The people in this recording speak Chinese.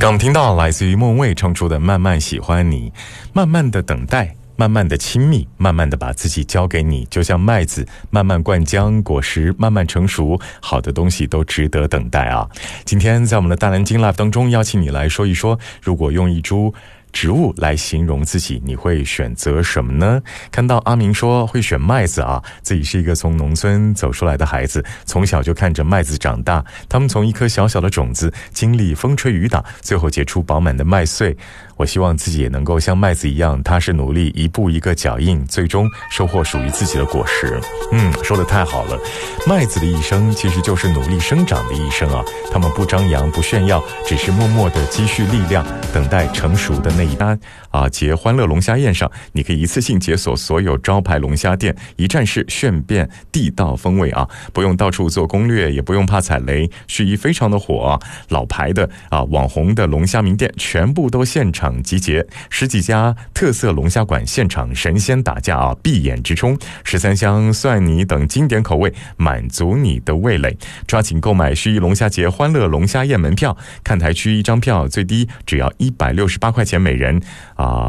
让我们听到来自于莫文蔚唱出的慢慢喜欢你，慢慢的等待，慢慢的亲密，慢慢的把自己交给你，就像麦子慢慢灌浆，果实慢慢成熟，好的东西都值得等待啊。今天在我们的大蓝鲸 Live 当中，邀请你来说一说，如果用一株植物来形容自己，你会选择什么呢？看到阿明说会选麦子啊，自己是一个从农村走出来的孩子，从小就看着麦子长大，他们从一颗小小的种子，经历风吹雨打，最后结出饱满的麦穗。我希望自己也能够像麦子一样踏实努力，一步一个脚印，最终收获属于自己的果实。说得太好了，麦子的一生其实就是努力生长的一生啊。他们不张扬不炫耀，只是默默地积蓄力量，等待成熟的那一单啊。结欢乐龙虾宴上，你可以一次性解锁所有招牌龙虾店，一站式炫遍地道风味啊，不用到处做攻略，也不用怕踩雷，盱眙非常的火啊，老牌的网红的龙虾名店全部都现场集结，10几家特色龙虾馆现场神仙打架啊，闭眼直冲，13香蒜泥等经典口味，满足你的味蕾。抓紧购买盱眙龙虾节欢乐龙虾宴门票，看台区1张票最低只要168块钱每人啊。